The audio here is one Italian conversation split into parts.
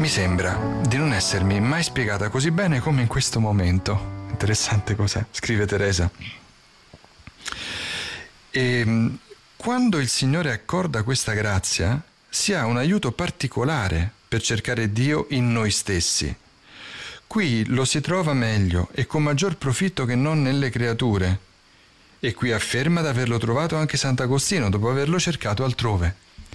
mi sembra di non essermi mai spiegata così bene come in questo momento. Interessante cos'è, scrive Teresa. E quando il Signore accorda questa grazia, si ha un aiuto particolare per cercare Dio in noi stessi. Qui lo si trova meglio e con maggior profitto che non nelle creature. E qui afferma di averlo trovato anche Sant'Agostino dopo averlo cercato altrove.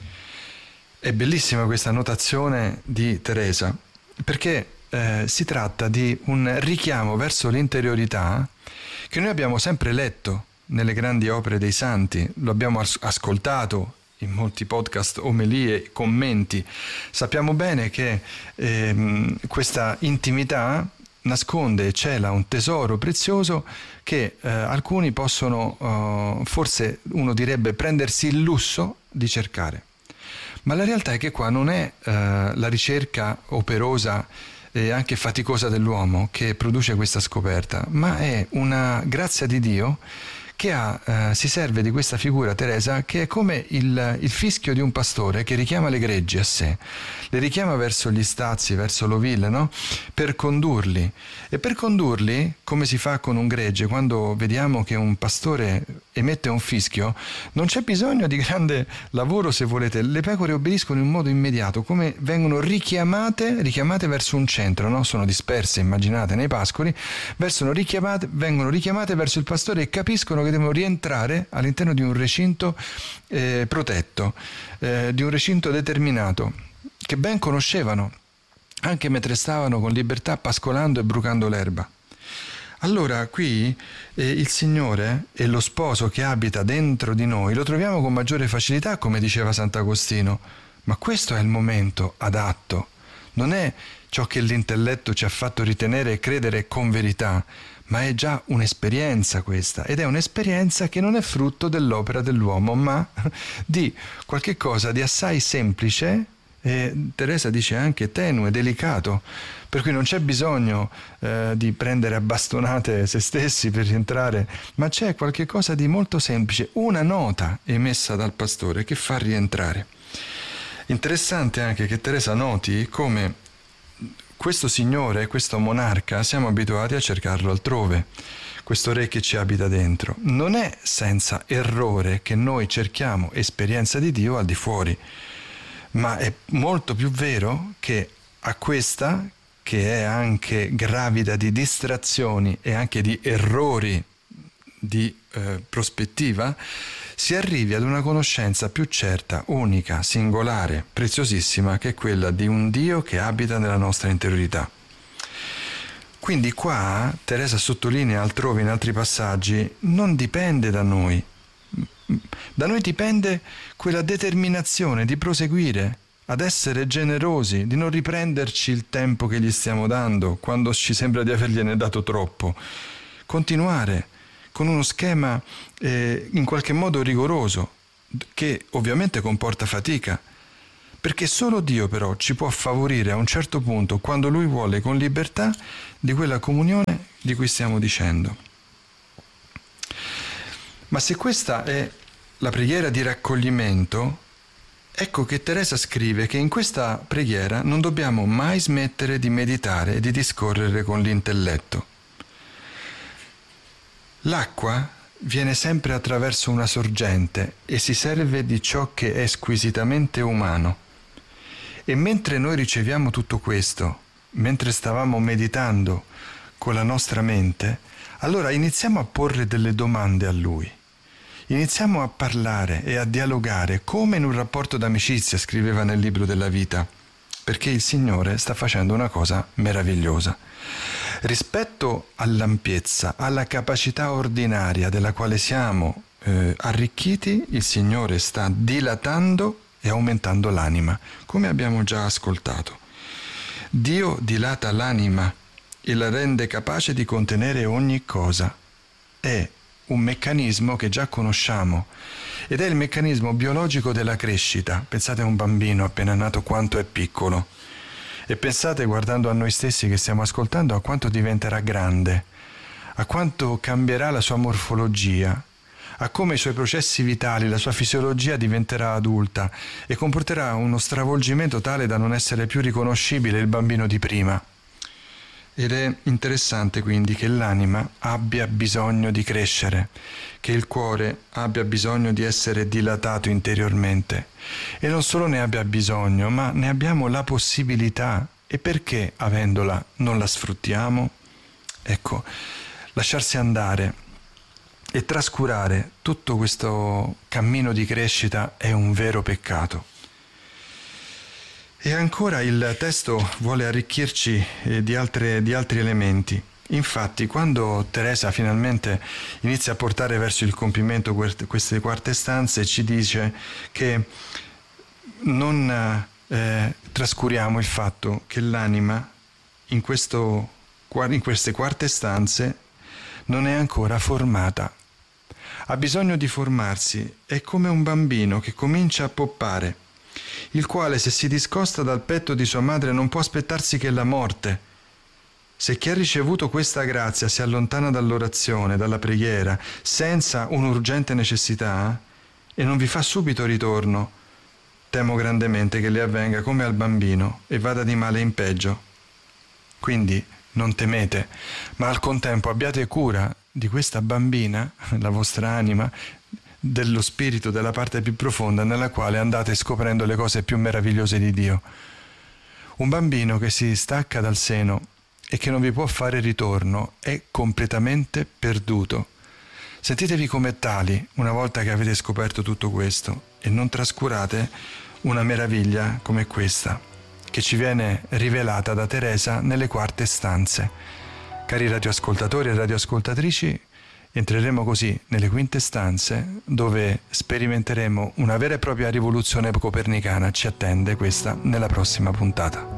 È bellissima questa notazione di Teresa, perché si tratta di un richiamo verso l'interiorità che noi abbiamo sempre letto nelle grandi opere dei santi, lo abbiamo ascoltato in molti podcast, omelie, commenti. Sappiamo bene che questa intimità nasconde e cela un tesoro prezioso che alcuni possono, forse uno direbbe, prendersi il lusso di cercare. Ma la realtà è che qua non è la ricerca operosa e anche faticosa dell'uomo che produce questa scoperta, ma è una grazia di Dio che si serve di questa figura, Teresa, che è come il fischio di un pastore che richiama le greggi a sé, le richiama verso gli stazzi, verso l'ovile, no? Per condurli. E per condurli, come si fa con un gregge, quando vediamo che un pastore emette un fischio, non c'è bisogno di grande lavoro, se volete. Le pecore obbediscono in modo immediato, come vengono richiamate verso un centro, no? Sono disperse, immaginate, nei pascoli, vengono richiamate verso il pastore e capiscono che devono rientrare all'interno di un recinto protetto, di un recinto determinato, che ben conoscevano, anche mentre stavano con libertà pascolando e brucando l'erba. Allora qui il Signore e lo sposo che abita dentro di noi lo troviamo con maggiore facilità, come diceva Sant'Agostino, ma questo è il momento adatto, non è ciò che l'intelletto ci ha fatto ritenere e credere con verità, ma è già un'esperienza questa, ed è un'esperienza che non è frutto dell'opera dell'uomo, ma di qualche cosa di assai semplice, e Teresa dice anche tenue, delicato, per cui non c'è bisogno di prendere a bastonate se stessi per rientrare, ma c'è qualche cosa di molto semplice, una nota emessa dal pastore che fa rientrare. Interessante anche che Teresa noti come questo signore, questo monarca, siamo abituati a cercarlo altrove, questo re che ci abita dentro. Non è senza errore che noi cerchiamo esperienza di Dio al di fuori, ma è molto più vero che a questa, che è anche gravida di distrazioni e anche di errori di prospettiva, si arrivi ad una conoscenza più certa, unica, singolare, preziosissima, che è quella di un Dio che abita nella nostra interiorità. Quindi qua Teresa sottolinea altrove in altri passaggi, non dipende da noi. Da noi dipende quella determinazione di proseguire, ad essere generosi, di non riprenderci il tempo che gli stiamo dando quando ci sembra di avergliene dato troppo. Continuare con uno schema in qualche modo rigoroso, che ovviamente comporta fatica, perché solo Dio però ci può favorire a un certo punto, quando Lui vuole, con libertà, di quella comunione di cui stiamo dicendo. Ma se questa è la preghiera di raccoglimento, ecco che Teresa scrive che in questa preghiera non dobbiamo mai smettere di meditare e di discorrere con l'intelletto. L'acqua viene sempre attraverso una sorgente e si serve di ciò che è squisitamente umano. E mentre noi riceviamo tutto questo, mentre stavamo meditando con la nostra mente, allora iniziamo a porre delle domande a Lui. Iniziamo a parlare e a dialogare come in un rapporto d'amicizia, scriveva nel libro della vita, perché il Signore sta facendo una cosa meravigliosa. Rispetto all'ampiezza, alla capacità ordinaria della quale siamo arricchiti, il Signore sta dilatando e aumentando l'anima, come abbiamo già ascoltato. Dio dilata l'anima e la rende capace di contenere ogni cosa. È un meccanismo che già conosciamo ed è il meccanismo biologico della crescita. Pensate a un bambino appena nato quanto è piccolo. E pensate, guardando a noi stessi che stiamo ascoltando, a quanto diventerà grande, a quanto cambierà la sua morfologia, a come i suoi processi vitali, la sua fisiologia diventerà adulta e comporterà uno stravolgimento tale da non essere più riconoscibile il bambino di prima. Ed è interessante quindi che l'anima abbia bisogno di crescere, che il cuore abbia bisogno di essere dilatato interiormente. E non solo ne abbia bisogno, ma ne abbiamo la possibilità. E perché, avendola, non la sfruttiamo? Ecco, lasciarsi andare e trascurare tutto questo cammino di crescita è un vero peccato. E ancora il testo vuole arricchirci di altri elementi. Infatti, quando Teresa finalmente inizia a portare verso il compimento queste quarte stanze, ci dice che non trascuriamo il fatto che l'anima in queste quarte stanze non è ancora formata. Ha bisogno di formarsi, è come un bambino che comincia a poppare, il quale se si discosta dal petto di sua madre non può aspettarsi che la morte. Se chi ha ricevuto questa grazia si allontana dall'orazione, dalla preghiera, senza un'urgente necessità, e non vi fa subito ritorno, temo grandemente che le avvenga come al bambino e vada di male in peggio. Quindi non temete, ma al contempo abbiate cura di questa bambina, la vostra anima, dello spirito, della parte più profonda nella quale andate scoprendo le cose più meravigliose di Dio. Un bambino che si stacca dal seno e che non vi può fare ritorno è completamente perduto. Sentitevi come tali una volta che avete scoperto tutto questo e non trascurate una meraviglia come questa, che ci viene rivelata da Teresa nelle quarte stanze. Cari radioascoltatori e radioascoltatrici, entreremo così nelle quinte stanze dove sperimenteremo una vera e propria rivoluzione copernicana. Ci attende questa nella prossima puntata.